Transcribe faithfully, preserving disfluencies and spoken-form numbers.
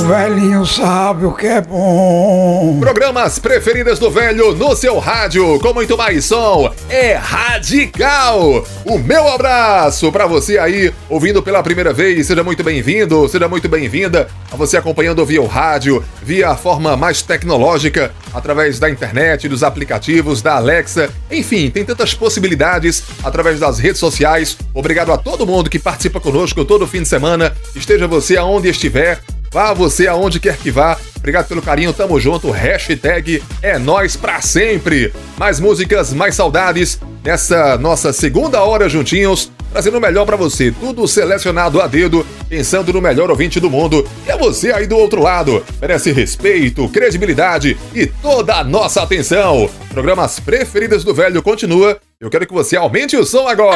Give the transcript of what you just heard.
velhinho sabe o que é bom. Programas preferidas do velho no seu rádio, com muito mais som, é Radical. O meu abraço pra você aí, ouvindo pela primeira vez, seja muito bem-vindo, seja muito bem-vinda. A você acompanhando via o rádio, via a forma mais tecnológica, através da internet, dos aplicativos, da Alexa, enfim, tem tantas possibilidades através das redes sociais. Obrigado a todo mundo que participa conosco todo fim de semana, esteja você aonde estiver, vá você aonde quer que vá. Obrigado pelo carinho, tamo junto, hashtag é nóis pra sempre. Mais músicas, mais saudades, nessa nossa segunda hora juntinhos, trazendo o melhor pra você, tudo selecionado a dedo, pensando no melhor ouvinte do mundo, que é você aí do outro lado. Merece respeito, credibilidade e toda a nossa atenção. Programas preferidas do velho continua, eu quero que você aumente o som agora.